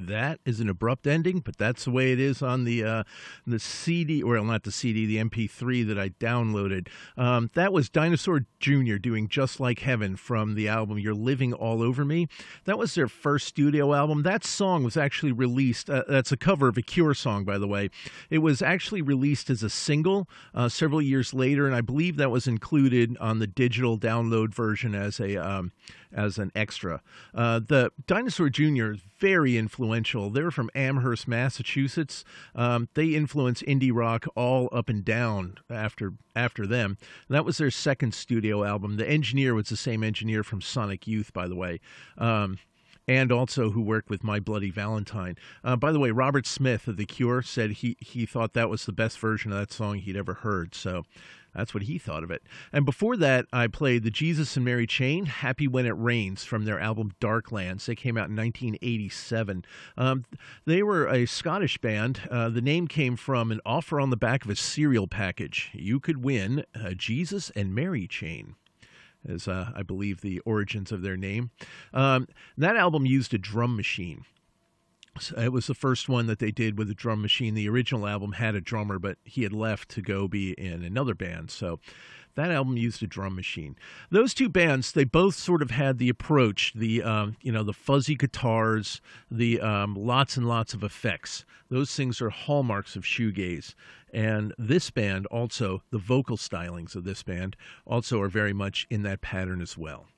that is an abrupt ending, but that's the way it is on the CD, or not the CD, the MP3 that I downloaded. That was Dinosaur Jr. doing Just Like Heaven from the album You're Living All Over Me. That was their first studio album. That song was actually released, that's a cover of a Cure song, by the way. It was actually released as a single several years later, and I believe that was included on the digital download version as an extra. The Dinosaur Jr. is very influential. They're from Amherst, Massachusetts. They influenced indie rock all up and down after them. And that was their second studio album. The engineer was the same engineer from Sonic Youth, by the way. And also who worked with My Bloody Valentine. By the way, Robert Smith of The Cure said he thought that was the best version of that song he'd ever heard. So that's what he thought of it. And before that, I played the Jesus and Mary Chain, Happy When It Rains, from their album Darklands. They came out in 1987. They were a Scottish band. The name came from an offer on the back of a cereal package. You could win a Jesus and Mary Chain, is I believe the origins of their name. That album used a drum machine. So it was the first one that they did with a drum machine. The original album had a drummer, but he had left to go be in another band. So that album used a drum machine. Those two bands, they both sort of had the approach, the fuzzy guitars, the lots and lots of effects. Those things are hallmarks of shoegaze. And this band also, the vocal stylings of this band also are very much in that pattern as well.